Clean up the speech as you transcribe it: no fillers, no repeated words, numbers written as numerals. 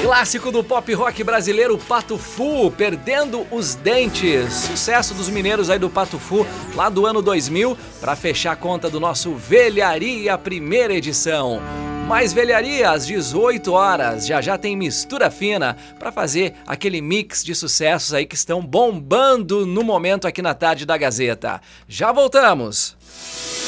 Clássico do pop rock brasileiro, Pato Fu, Perdendo os Dentes. Sucesso dos mineiros aí do Pato Fu, lá do ano 2000, para fechar a conta do nosso Velharia, primeira edição. Mais velharia às 18 horas, já tem Mistura Fina para fazer aquele mix de sucessos aí que estão bombando no momento aqui na Tarde da Gazeta. Já voltamos!